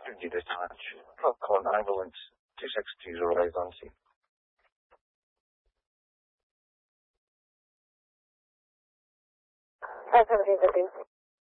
Quindi dispatch con ambulance 2620 eyes on scene. Five 1715.